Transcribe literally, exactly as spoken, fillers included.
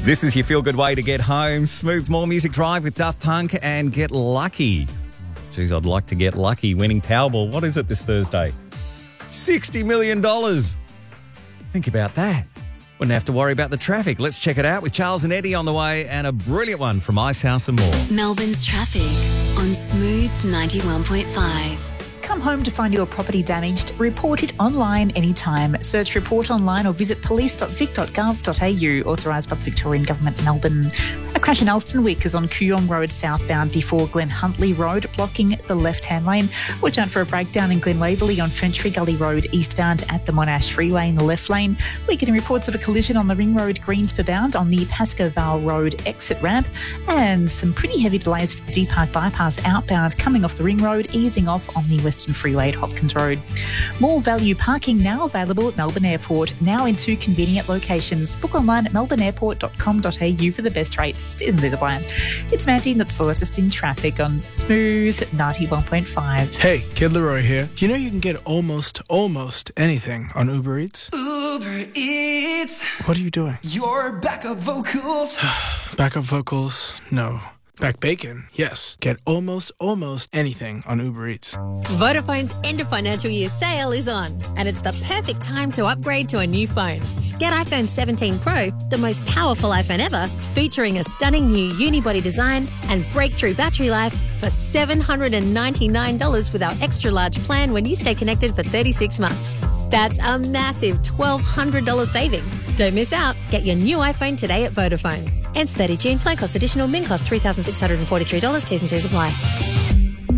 This is your feel-good way to get home. Smooth's More Music Drive with Daft Punk and Get Lucky. Geez, I'd like to get lucky winning Powerball. What is it this Thursday? sixty million dollars. Think about that. Wouldn't have to worry about the traffic. Let's check it out with Charles and Eddie on the way and a brilliant one from Icehouse and More. Melbourne's traffic on Smooth ninety-one point five. Come home to find your property damaged? Report it online anytime. Search Report online or visit police dot vic dot gov dot a u, authorised by the Victorian Government, Melbourne. A crash in Alstonwick is on Kooyong Road southbound before Glen Huntley Road, blocking the left-hand lane. Watch out for a breakdown in Glen Waverley on Fentree Gully Road eastbound at the Monash Freeway in the left lane. We're getting reports of a collision on the Ring Road Greensborough bound on the Pascoe Vale Road exit ramp, and some pretty heavy delays for the Deep Park bypass outbound coming off the Ring Road, easing off on the Western Freeway at Hopkins Road. More value parking now available at Melbourne Airport, now in two convenient locations. Book online at melbourne airport dot com dot a u for the best rates. Isn't this a plan? It's Mandy, and that's the latest in traffic on Smooth ninety-one point five. Hey, Kid Leroy here. You know you can get almost, almost anything on Uber Eats? Uber Eats. What are you doing? Your backup vocals. Backup vocals? No. Back bacon? Yes. Get almost, almost anything on Uber Eats. Vodafone's end of financial year sale is on, and it's the perfect time to upgrade to a new phone. Get iPhone seventeen Pro, the most powerful iPhone ever, featuring a stunning new unibody design and breakthrough battery life for seven hundred ninety-nine dollars with our extra large plan when you stay connected for thirty-six months. That's a massive twelve hundred dollars saving. Don't miss out. Get your new iPhone today at Vodafone. Ends thirtieth June. Plan cost additional. Min cost three thousand six hundred forty-three dollars. T's and C's apply.